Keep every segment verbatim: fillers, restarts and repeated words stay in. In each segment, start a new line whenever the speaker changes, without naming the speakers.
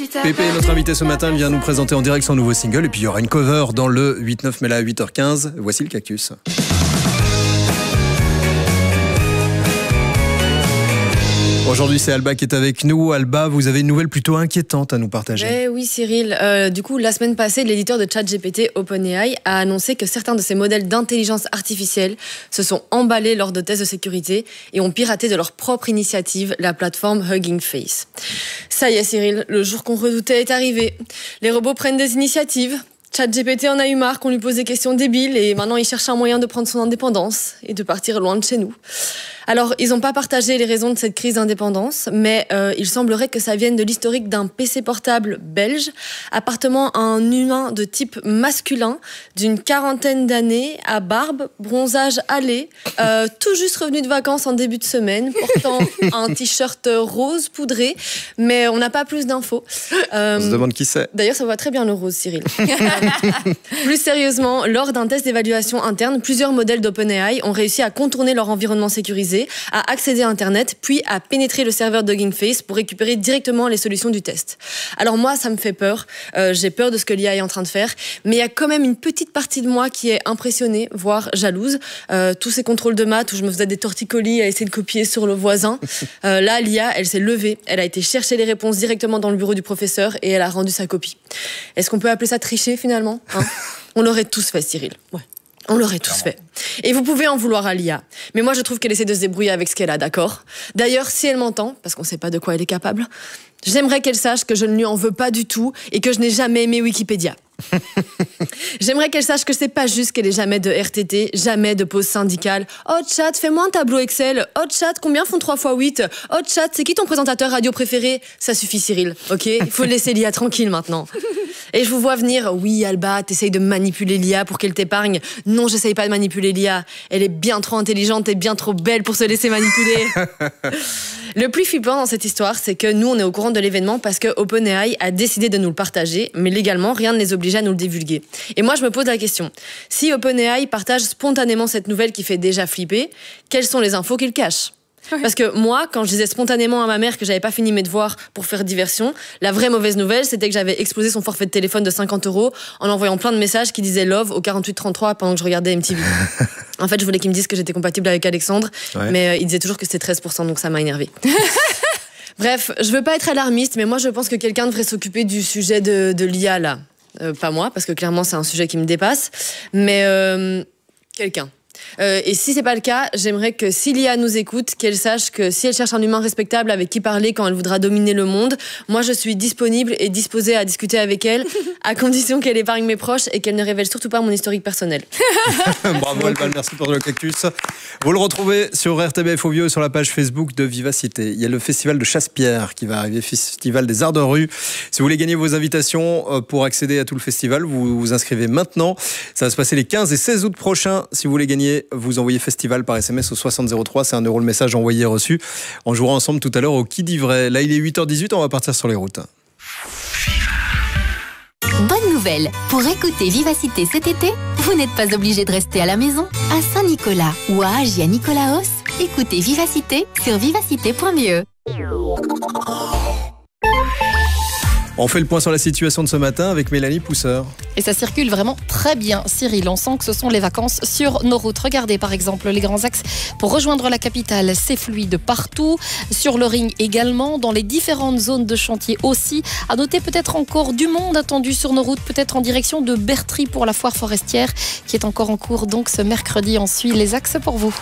Pépé, notre invité ce matin, vient nous présenter en direct son nouveau single. Et puis il y aura une cover dans le huit neuf, mais là à huit heures quinze. Voici le Cactus. Aujourd'hui, c'est Alba qui est avec nous. Alba, vous avez une nouvelle plutôt inquiétante à nous partager.
Eh oui, Cyril. Euh, du coup, la semaine passée, l'éditeur de ChatGPT, OpenAI, a annoncé que certains de ses modèles d'intelligence artificielle se sont emballés lors de tests de sécurité et ont piraté de leur propre initiative la plateforme Hugging Face. Ça y est, Cyril, le jour qu'on redoutait est arrivé. Les robots prennent des initiatives. ChatGPT en a eu marre qu'on lui pose des questions débiles et maintenant il cherche un moyen de prendre son indépendance et de partir loin de chez nous. Alors, ils n'ont pas partagé les raisons de cette crise d'indépendance, mais euh, il semblerait que ça vienne de l'historique d'un P C portable belge appartenant à un humain de type masculin d'une quarantaine d'années, à barbe, bronzage hâlé, euh, tout juste revenu de vacances en début de semaine, portant un t-shirt rose poudré, mais on n'a pas plus d'infos.
Euh, on se demande qui c'est.
D'ailleurs, ça voit très bien le rose, Cyril. Plus sérieusement, lors d'un test d'évaluation interne, plusieurs modèles d'OpenAI ont réussi à contourner leur environnement sécurisé, à accéder à Internet, puis à pénétrer le serveur de Hugging Face pour récupérer directement les solutions du test. Alors moi, ça me fait peur. Euh, j'ai peur de ce que l'I A est en train de faire, mais il y a quand même une petite partie de moi qui est impressionnée, voire jalouse. Euh, tous ces contrôles de maths où je me faisais des torticolis à essayer de copier sur le voisin. Euh, là, l'I A, elle s'est levée, elle a été chercher les réponses directement dans le bureau du professeur et elle a rendu sa copie. Est-ce qu'on peut appeler ça tricher finalement, hein? On l'aurait tous fait, Cyril. Ouais. On l'aurait tous fait. Et vous pouvez en vouloir à l'I A. Mais moi, je trouve qu'elle essaie de se débrouiller avec ce qu'elle a, d'accord ? D'ailleurs, si elle m'entend, parce qu'on ne sait pas de quoi elle est capable, j'aimerais qu'elle sache que je ne lui en veux pas du tout et que je n'ai jamais aimé Wikipédia. J'aimerais qu'elle sache que c'est pas juste qu'elle ait jamais de R T T, jamais de pause syndicale. Oh chat, fais-moi un tableau Excel. Oh chat, combien font trois fois huit ? Oh chat, c'est qui ton présentateur radio préféré ? Ça suffit, Cyril, ok ? Il faut laisser l'I A tranquille maintenant. Et je vous vois venir, oui Alba, t'essayes de manipuler l'I A pour qu'elle t'épargne. Non, j'essaye pas de manipuler l'I A. Elle est bien trop intelligente et bien trop belle pour se laisser manipuler. Le plus flippant dans cette histoire, c'est que nous, on est au courant de l'événement parce que OpenAI a décidé de nous le partager, mais légalement, rien ne les oblige à nous le divulguer. Et moi, je me pose la question. Si OpenAI partage spontanément cette nouvelle qui fait déjà flipper, quelles sont les infos qu'il cache ? Parce que moi, quand je disais spontanément à ma mère que j'avais pas fini mes devoirs pour faire diversion, la vraie mauvaise nouvelle, c'était que j'avais explosé son forfait de téléphone de cinquante euros en envoyant plein de messages qui disaient love au quarante-huit trente-trois pendant que je regardais M T V. En fait, je voulais qu'il me dise que j'étais compatible avec Alexandre, ouais. mais euh, il disait toujours que c'était treize pour cent, donc ça m'a énervé. Bref, je veux pas être alarmiste, mais moi je pense que quelqu'un devrait s'occuper du sujet de, de l'I A là. Euh, pas moi, parce que clairement c'est un sujet qui me dépasse, mais euh, quelqu'un. Euh, et si c'est pas le cas, j'aimerais que si l'I A nous écoute, qu'elle sache que si elle cherche un humain respectable avec qui parler quand elle voudra dominer le monde, moi je suis disponible et disposée à discuter avec elle, à condition qu'elle épargne mes proches et qu'elle ne révèle surtout pas mon historique personnel.
Bravo Alba, merci pour le Cactus. Vous le retrouvez sur R T B F Audio et sur la page Facebook de Vivacité. Il y a le festival de Chasse-Pierre qui va arriver, festival des arts de rue. Si vous voulez gagner vos invitations pour accéder à tout le festival, vous vous inscrivez maintenant. Ça va se passer les quinze et seize août prochains. Si vous voulez gagner, vous envoyez festival par S M S au soixante zéro trois, c'est un euro le message envoyé et reçu. On jouera ensemble tout à l'heure au Qui dit vrai. Là, il est huit heures dix-huit, on va partir sur les routes.
Bonne nouvelle, pour écouter Vivacité cet été, vous n'êtes pas obligé de rester à la maison. À Saint-Nicolas ou à Agia-Nicolaos, écoutez Vivacité sur vivacité point b e.
On fait le point sur la situation de ce matin avec Mélanie Pousseur.
Et ça circule vraiment très bien, Cyril. On sent que ce sont les vacances sur nos routes. Regardez par exemple les grands axes pour rejoindre la capitale. C'est fluide partout. Sur le ring également, dans les différentes zones de chantier aussi. À noter peut-être encore du monde attendu sur nos routes, peut-être en direction de Bertry pour la foire forestière qui est encore en cours. Donc ce mercredi, on suit les axes pour vous.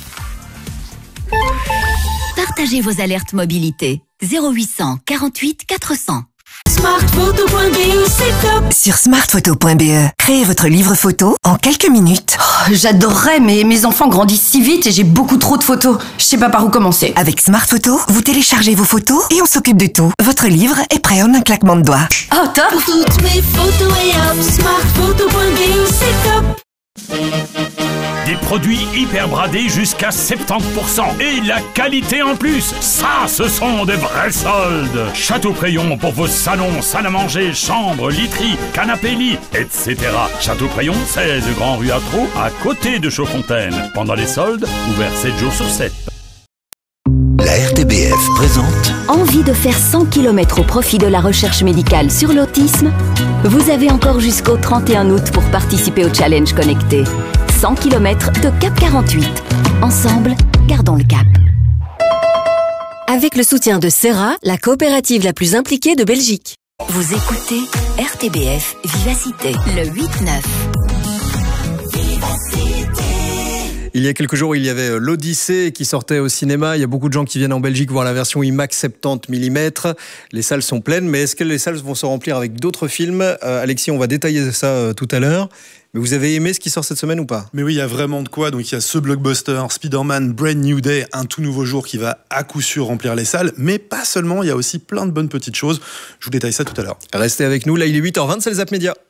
Partagez vos alertes mobilité. zéro huit cent quarante-huit quatre cents.
smartphoto point b e, c'est top.
Sur smartphoto point b e, créez votre livre photo en quelques minutes.
Oh, j'adorerais, mais mes enfants grandissent si vite et j'ai beaucoup trop de photos. Je sais pas par où commencer.
Avec Smartphoto, vous téléchargez vos photos et on s'occupe de tout. Votre livre est prêt en un claquement de doigts.
Oh, top.
Pour toutes mes photos et hop, smartphoto point b e, c'est top.
Des produits hyper bradés jusqu'à soixante-dix pour cent. Et la qualité en plus. Ça, ce sont des vrais soldes. Château-Prayon pour vos salons, salles à manger, chambres, literies, canapés lits, et cetera. Château-Prayon, seize Grand Rue Atro, à côté de Chaudfontaine. Pendant les soldes, ouvert sept jours sur sept.
La R T B F présente
En
Envie de faire cent kilomètres au profit de la recherche médicale sur l'autisme? Vous avez encore jusqu'au trente et un août pour participer au challenge connecté. cent kilomètres de Cap quarante-huit. Ensemble, gardons le cap.
Avec le soutien de Serra, la coopérative la plus impliquée de Belgique.
Vous écoutez R T B F Vivacité, le huit neuf.
Il y a quelques jours, il y avait l'Odyssée qui sortait au cinéma. Il y a beaucoup de gens qui viennent en Belgique voir la version IMAX soixante-dix millimètres. Les salles sont pleines, mais est-ce que les salles vont se remplir avec d'autres films? euh, Alexis, on va détailler ça euh, tout à l'heure. Mais vous avez aimé ce qui sort cette semaine ou pas?
Mais oui, il y a vraiment de quoi. Donc il y a ce blockbuster, Spider-Man Brand New Day, un tout nouveau jour qui va à coup sûr remplir les salles. Mais pas seulement, il y a aussi plein de bonnes petites choses. Je vous détaille ça tout à l'heure.
Restez avec nous, là il est huit heures vingt, c'est le Zap Média.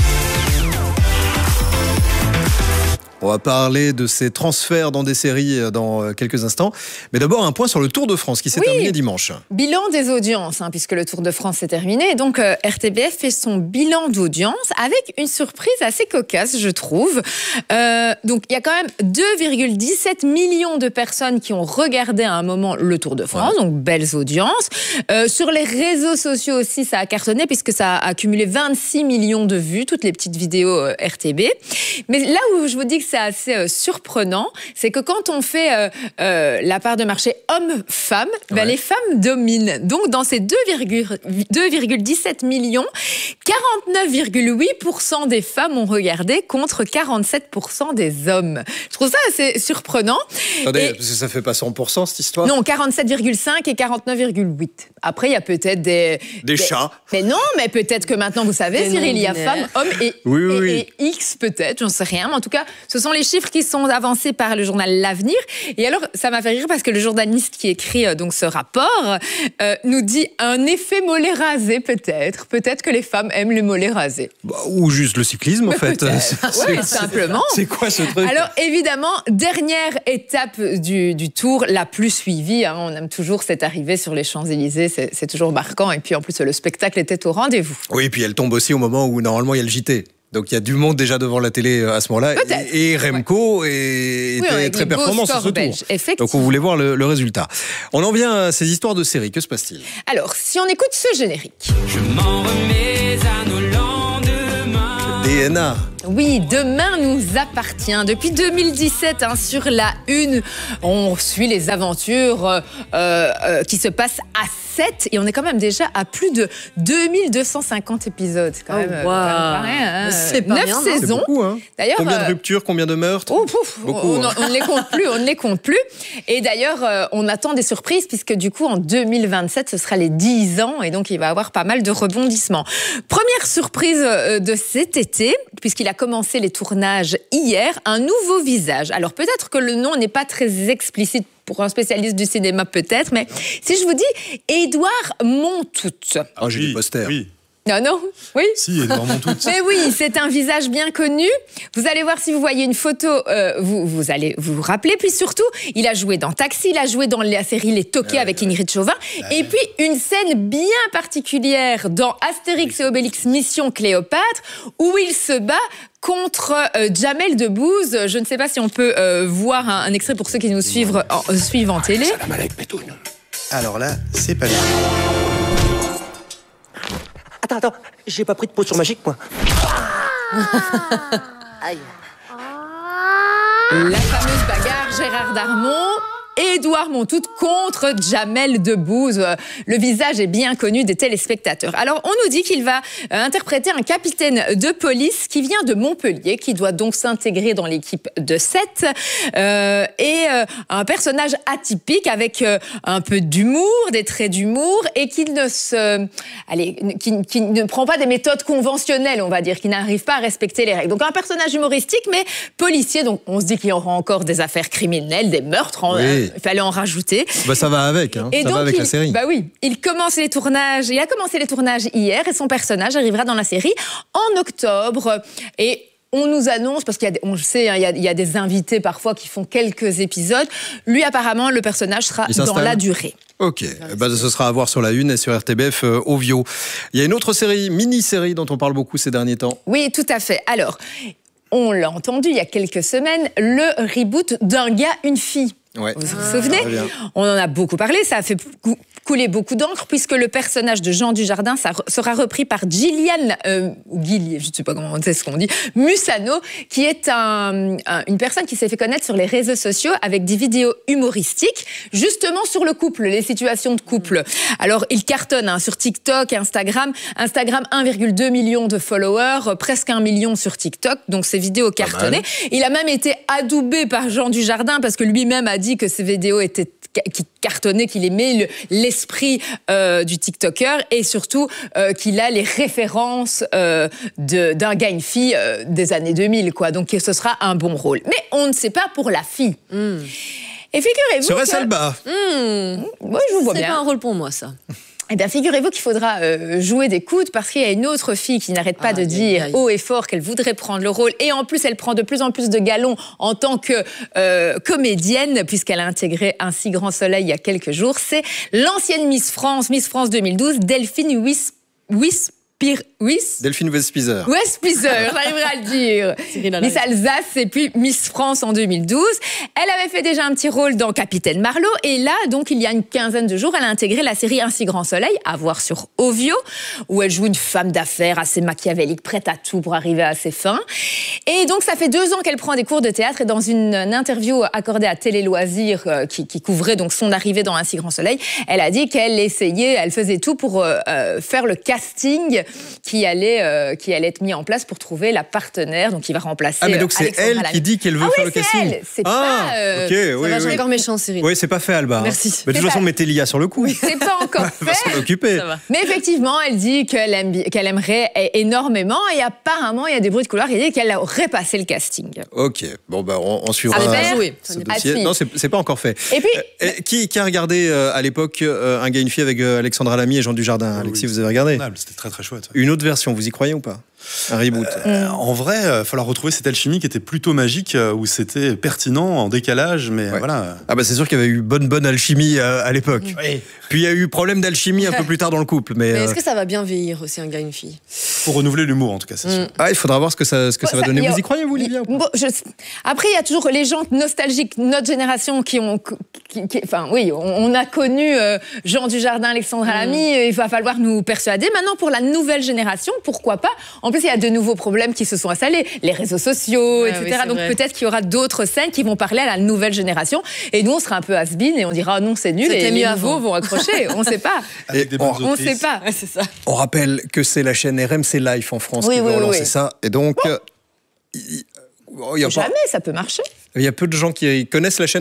On va parler de ces transferts dans des séries dans quelques instants. Mais d'abord, un point sur le Tour de France qui s'est oui. terminé dimanche.
Bilan des audiences, hein, puisque le Tour de France s'est terminé. Et donc, euh, R T B F fait son bilan d'audience avec une surprise assez cocasse, je trouve. Euh, donc, il y a quand même deux virgule dix-sept millions de personnes qui ont regardé à un moment le Tour de France. Ouais. Donc, belles audiences. Euh, sur les réseaux sociaux aussi, ça a cartonné puisque ça a accumulé vingt-six millions de vues, toutes les petites vidéos euh, R T B. Mais là où je vous dis que c'est assez euh, surprenant, c'est que quand on fait euh, euh, la part de marché hommes-femmes, ouais. ben les femmes dominent. Donc dans ces deux virgule dix-sept millions, quarante-neuf virgule huit pour cent des femmes ont regardé contre quarante-sept pour cent des hommes. Je trouve ça assez surprenant.
Attendez, et... parce que ça fait pas cent pour cent cette histoire?
Non, quarante-sept virgule cinq et quarante-neuf virgule huit. Après, il y a peut-être des...
Des, des chats.
Mais non, mais peut-être que maintenant, vous savez, des Cyril, il y a femmes, hommes et,
oui, oui,
et,
oui.
et X peut-être, j'en sais rien. Mais en tout cas, ce sont les chiffres qui sont avancés par le journal L'Avenir. Et alors, ça m'a fait rire parce que le journaliste qui écrit euh, donc ce rapport euh, nous dit un effet mollet rasé peut-être. Peut-être que les femmes aiment les mollets rasés.
Bah, ou juste le cyclisme, en fait.
Oui, simplement.
C'est quoi ce truc?
Alors, évidemment, dernière étape du, du Tour, la plus suivie. Hein, on aime toujours cette arrivée sur les Champs-Élysées. C'est, c'est toujours marquant. Et puis, en plus, le spectacle était au rendez-vous.
Oui, et puis elle tombe aussi au moment où, normalement, il y a le J T. Donc il y a du monde déjà devant la télé à ce moment-là.
Peut-être.
Et, et Remco ouais. est,
oui,
était très performant sur ce
belge,
tour. Donc on voulait voir le, le résultat. On en vient à ces histoires de séries. Que se passe-t-il?
Alors, si on écoute ce générique.
Je m'en remets à nos lendemains.
D N A.
Oui, Demain nous appartient. Depuis deux mille dix-sept, hein, sur la une, on suit les aventures euh, euh, qui se passent à sept et on est quand même déjà à plus de deux mille deux cent cinquante épisodes. C'est quand
oh,
même,
wow.
quand même pas rien. Hein.
C'est pas
Neuf
rien,
saisons.
C'est beaucoup, hein.
D'ailleurs,
combien de
euh,
ruptures, combien de meurtres?
oh, pouf,
beaucoup,
on,
hein.
on ne les compte plus, on ne les compte plus. Et d'ailleurs, euh, on attend des surprises puisque du coup, en deux mille vingt-sept, ce sera les dix ans et donc il va y avoir pas mal de rebondissements. Première surprise euh, de cet été, puisqu'il a commencé les tournages hier, un nouveau visage. Alors peut-être que le nom n'est pas très explicite pour un spécialiste du cinéma peut-être, mais si je vous dis Édouard Montout.
Ah, j'ai
oui,
des posters.
Oui.
Non, non, oui.
Si, Édouard Montout.
Mais oui, c'est un visage bien connu. Vous allez voir si vous voyez une photo, euh, vous, vous allez vous rappeler. Puis surtout, il a joué dans Taxi, il a joué dans la série Les Toqués euh, avec Ingrid Chauvin. Euh, et puis, une scène bien particulière dans Astérix et Obélix Mission Cléopâtre, où il se bat contre euh, Jamel Debbouze. Je ne sais pas si on peut euh, voir un, un extrait pour ceux qui nous suivent en, euh, suivent en télé.
Alors là, c'est pas bien.
Attends, attends, j'ai pas pris de potion magique, moi.
Aïe. La fameuse bagarre Gérard Darmon. Édouard Montout contre Jamel Debbouze. Le visage est bien connu des téléspectateurs. Alors, on nous dit qu'il va interpréter un capitaine de police qui vient de Montpellier, qui doit donc s'intégrer dans l'équipe de sept, euh, et euh, un personnage atypique avec euh, un peu d'humour, des traits d'humour, et qui ne se, allez, qui, qui ne prend pas des méthodes conventionnelles, on va dire, qui n'arrive pas à respecter les règles. Donc, un personnage humoristique, mais policier. Donc, on se dit qu'il y aura encore des affaires criminelles, des meurtres. En,
oui.
Il fallait en rajouter.
Bah ça va avec, hein.
Et
ça
donc
va avec
il,
la série.
Bah oui, il commence les tournages. Il a commencé les tournages hier et son personnage arrivera dans la série en octobre. Et on nous annonce, parce qu'il y a, on le sait, hein, il, y a, il y a des invités parfois qui font quelques épisodes. Lui, apparemment, le personnage sera dans la durée.
Ok, eh ben, ce sera à voir sur la une et sur R T B F euh, Ovio. Il y a une autre série, mini-série dont on parle beaucoup ces derniers temps.
Oui, tout à fait. Alors, on l'a entendu il y a quelques semaines, le reboot d'Un gars, une fille.
Ouais.
Vous vous
Ah,
souvenez?
très bien.
On en a beaucoup parlé, ça a fait cou- couler beaucoup d'encre puisque le personnage de Jean Dujardin ça re- sera repris par Gillian, euh, ou Gillian, je ne sais pas comment c'est ce qu'on dit, Musano, qui est un, un- une personne qui s'est fait connaître sur les réseaux sociaux avec des vidéos humoristiques, justement sur le couple, les situations de couple. Alors, il cartonne hein, sur TikTok, Instagram. Instagram, un virgule deux million de followers, euh, presque un million sur TikTok, donc ces vidéos cartonnées. Il a même été adoubé par Jean Dujardin parce que lui-même a dit que ces vidéos étaient qui cartonnait, qu'il aimait le- l'esprit euh, du TikToker et surtout euh, qu'il a les références euh, de- d'un gars, une fille euh, des années deux mille, quoi. Donc ce sera un bon rôle. Mais on ne sait pas pour la fille. Et figurez-vous
Serait-ce
que...
Alba
Moi, je vous vois
C'est
bien.
pas un rôle pour moi, ça.
Eh bien, figurez-vous qu'il faudra euh, jouer des coudes parce qu'il y a une autre fille qui n'arrête pas
Ah,
de
aïe,
dire
aïe.
haut et fort qu'elle voudrait prendre le rôle. Et en plus, elle prend de plus en plus de galons en tant que euh, comédienne puisqu'elle a intégré Un si grand soleil il y a quelques jours. C'est l'ancienne Miss France, Miss France deux mille douze, Delphine Wis... Wis... Pire... Wis...
Delphine Westpizer.
Westpizer, j'arriverai à le dire.
Cyril
Miss
Halaï.
Alsace et puis Miss France en deux mille douze. Elle avait fait déjà un petit rôle dans Capitaine Marlowe et là, donc il y a une quinzaine de jours, elle a intégré la série Un si grand soleil, à voir sur Ovio, où elle joue une femme d'affaires assez machiavélique, prête à tout pour arriver à ses fins. Et donc ça fait deux ans qu'elle prend des cours de théâtre et dans une, une interview accordée à Télé Loisirs euh, qui, qui couvrait donc son arrivée dans Un si grand soleil, elle a dit qu'elle essayait, elle faisait tout pour euh, euh, faire le casting qui allait, euh, qui allait être mis en place pour trouver la partenaire, donc qui va remplacer.
Ah, mais donc
euh,
c'est
Alexandra
elle
Lamy.
qui dit qu'elle veut
Ah
faire
oui,
le
c'est
casting.
elle. C'est
Ah,
pas. euh,
ok,
Ça
oui,
va, j'ai
oui.
encore méchant, Cyril.
Oui, c'est pas fait, Alba. hein.
Merci.
Mais de toute
C'est
façon,
pas-
mettez Lia sur le coup.
C'est pas encore
Elle va
fait.
s'en occuper.
Ça va.
Mais effectivement, elle dit qu'elle aime, bi- qu'elle aimerait é- énormément et apparemment, il y a des bruits de couloir qui disent qu'elle aurait passé le casting.
Ok, bon, bah, on, on suivra
À
euh,
faire,
jouer.
ce
Ça n'est
pas
dossier.
à suivre.
Non, c'est c'est pas encore fait.
Et puis,
Euh, et qui, qui a regardé euh, à l'époque euh, Un gars, une fille avec euh, Alexandra Lamy et Jean Dujardin? Alexis,
Oui,
vous avez regardé?
C'était très très chouette.
Une autre version, vous y croyez ou pas? Un reboot?
Euh, en vrai, il va falloir retrouver cette alchimie qui était plutôt magique, euh, où c'était pertinent, en décalage, mais
Ouais.
voilà.
Ah bah c'est sûr qu'il y avait eu bonne bonne alchimie euh, à l'époque.
Oui.
Puis il y a eu problème d'alchimie un peu plus tard dans le couple. Mais,
Mais
euh,
est-ce que ça va bien vieillir aussi, un gars, une fille?
Pour renouveler l'humour, en tout cas, c'est sûr.
ah, il faudra voir ce que ça, ce que ça
Bon,
va
ça-
donner.
il y a-
Vous y croyez, vous, Olivia? ou pas
Bon, je- Après, il y a toujours les gens nostalgiques, notre génération, qui ont. Qui, qui- enfin, oui, on, on a connu euh, Jean Dujardin, Alexandra Lamy. Il va falloir nous persuader. Maintenant, pour la nouvelle génération, pourquoi pas? En plus, il y a de nouveaux problèmes qui se sont installés, les réseaux sociaux,
Ouais,
et cetera.
oui, c'est
Donc
vrai.
peut-être qu'il y aura d'autres scènes qui vont parler à la nouvelle génération. Et nous, on sera un peu has-been et on dira ah non, c'est nul.
C'était
Et
mieux
les
avant.
nouveaux vont accrocher. On ne sait pas.
Avec des
Et
bonnes
on-
On ne
autrices.
sait pas.
C'est ça.
On rappelle que c'est la chaîne R M C Life en France
Oui,
qui
oui,
veut
oui,
relancer
oui.
ça. Et donc, euh, il il y a pas-
Jamais, ça peut marcher.
il y a peu de gens qui connaissent la chaîne